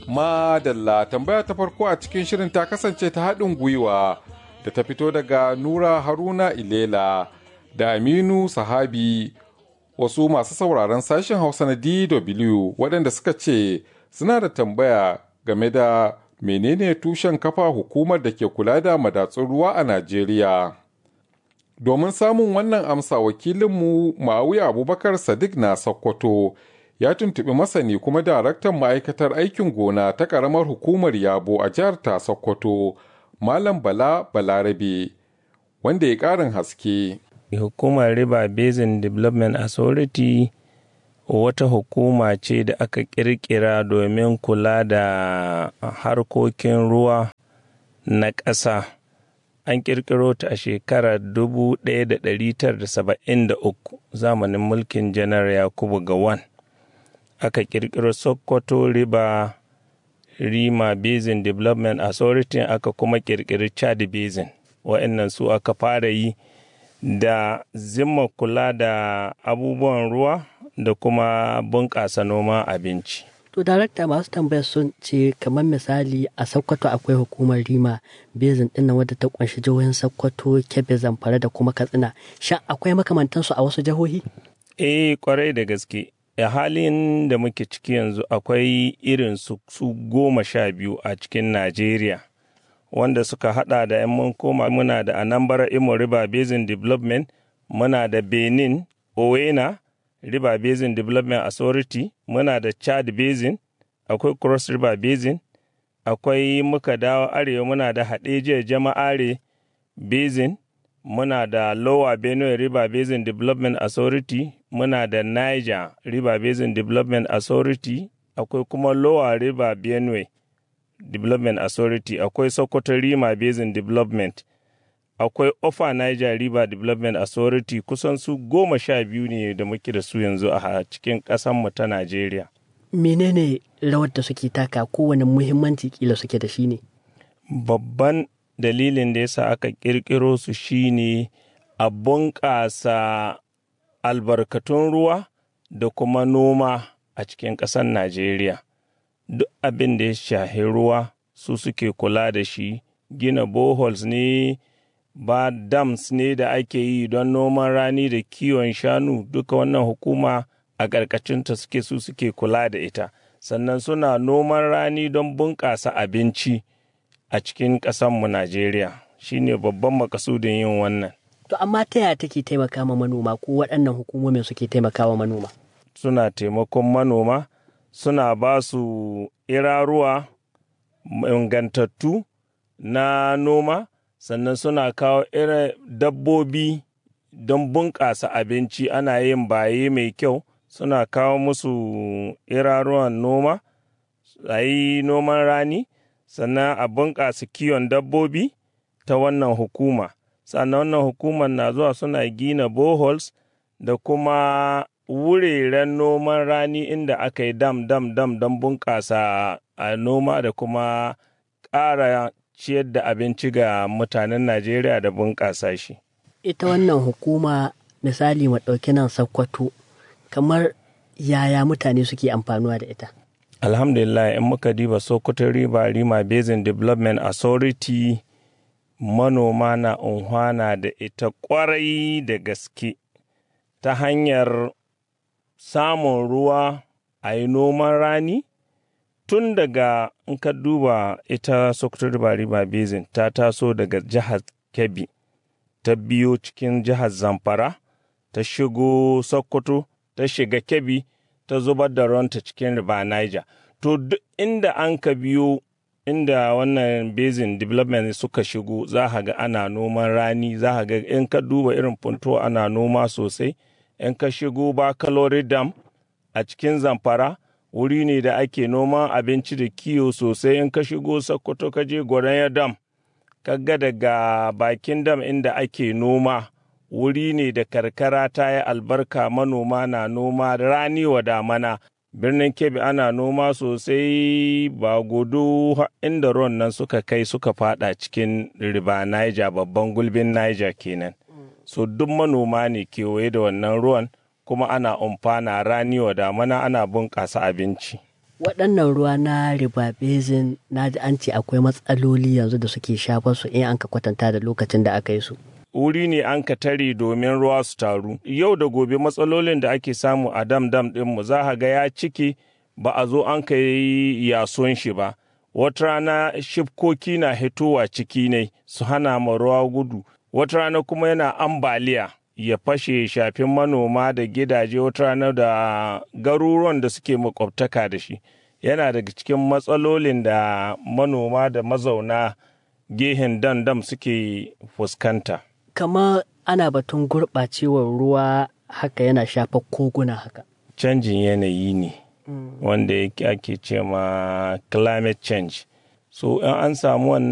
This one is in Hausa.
Madalla tambaya ta farko a cikin shirin ta kasance ta haɗin gwiwa da ta fito daga Nura Haruna Ilela da Aminu Sahabi, wasu masu sauraron sashen Hausa na DW waɗanda suka ce suna da tambaya game da menene tushen kafa hukumar da ke kula da madatsun ruwa a Najeriya. Domin samun wannan amsa, wakilinmu Ma'awiya Abubakar Sadiq na Sokoto ya tuntuɓi masani kuma daraktan ma'aikatar aikin gona ta ƙaramar hukumar Yabo a jihar ta Sokoto, Malam Bala Balarabe, wanda ya ƙarin haske. Hukumar River Basin Development Authority wata hukuma ce da aka ƙirƙira domin kula da harkokin ruwa na ƙasa. An ƙirƙiro ta a shekarar 1973 zamanin mulkin Janar Yakubu Gowon. Aka ƙirƙiro Sokoto River Basin Development Authority, aka kuma ƙirƙiri Chad Basin. Wa'annan su aka fara yi da zimma kula da abubuwan ruwa da kuma bunƙasa noma abinci. To, darakta, masu tambayar sun ce kamar misali a Sokoto akwai hukumar Rima Basin ɗin wadda ta ƙunshi jihohin Sokoto, Kebbi, Zamfara da kuma Katsina. Shin akwai makamantansu a wasu jihohi? Kwarai da gaske. A halin da muke ciki yanzu akwai irin su 12 a cikin Najeriya, wanda suka hada da ‘yan mun koma muna da Anambra Imo River Basin Development, muna da Benin, Owena River Basin Development Authority, muna da Chad Basin, akwai Cross River Basin, akwai muka dawo arewa muna da Hadejiya Jama'are Basin, muna da Lower Benue River Basin Development Authority, muna da Niger River Basin Development Authority, akwai kuma Lower River Benue Development Authority, akwai Sokoto Rima Basin Development, akwai Ofa Niger River Development Authority. Kusan su 12 ne da muke da su yanzu a cikin ƙasanmu ta Najeriya. Menene rawar da suke taka, kowane muhimmanci kila suke da shi ne? Babban dalilin da yasa aka ƙirƙiro su shine a bunƙasa albarkatun ruwa da kuma noma a cikin ƙasar Najeriya. Duk abin da ya shahi ruwa su suke kula da shi, gina boreholes ne, ba dams ne da ake yi don noman rani da kiwon shanu, duka wannan hukuma a ƙarƙashinta suke kula da ita. Sannan suna noman rani don bunƙasa abinci a cikin ƙasanmu Najeriya. Shi ne babban makasudin yin wannan. To, amma ta yaya take taimaka ma manoma, ko waɗannan hukumomin suke taimaka wa manoma? Suna taimakon manoma, suna ba su iraruwa ingantattu na noma, sannan suna kawo irin dabbobi don bunƙasa abinci. Ana yin baye mai kyau, suna kawo musu iraruwan noma, a yi noman rani, sannan a bunƙasa kiwon dabbobi ta wannan hukuma. Sannan wannan hukumar na zuwa suna gina boreholes da kuma wuraren noman rani inda aka yi dam don bunƙasa a noma da kuma ƙara ciyar da abinci ga mutanen Najeriya da bunƙasa shi. Ita wannan hukuma misali ɗauki nan Sokoto, kamar yaya mutane suke amfanuwa da ita? Alhamdulillah, in muka diba Sokoto Rima Basin Development Authority, manoma na unhwana da ita ƙwarai da gaske ta hanyar samun ruwa a yi noman rani. Tun daga in ka duba ita Sokoto River Basin ta taso daga jihar Kebbi, ta biyo cikin jihar Zamfara, ta shigo Sokoto, ta shiga Kebbi, ta zubar da ruwanta cikin River Niger. To duk inda an ka biyo inda wannan basin development suka shigo, za a ga ana noman rani, za a ga in ka duba irin Funtuwa ana noma sosai. In ka shigo Bakalori Dam a cikin Zamfara, wuri ne da ake noman abinci da kiwo sosai. In ka shigo Sokoto ka je Gwaranya Dam, kaga daga bakin dam inda ake noma, wuri ne da karkara ta yi albarka, manoma na noma rani wa damana. Birnin Kebbi ana noma sosai, ba gudu inda ruwan nan suka kai suka fada cikin River Niger, babban gulbin Niger kenan. So duk manoma ne kewaye da wannan ruwan, kuma ana amfana rani wa damana, ana bunƙasa abinci. waɗannan ruwa na river basin na ji an ce akwai matsaloli yanzu da suke shafar su in an ka kwatanta da lokacin da aka yi su. Wuri ne an ka tare domin ruwa su taru. Yau da gobe matsalolin da ake samu a dam ɗinmu za a ga ya ciki ba a zo an ka yi yason shi ba. Wata rana shifkoki na hitowa ciki ne su hana ma ruwa gudu. Wata rana kuma yana ambaliya ya fashe shafin manoma da gidaje, wata rana da garuruwan da suke makwabtaka da shi. Yana daga cikin matsalolin da manoma da mazauna gehen dam suke fuskanta. Kamar ana batun gurɓacewar ruwa haka yana shafa koguna haka. Canjin yanayi ne wanda ake ce ma climate change. So in an samu wannan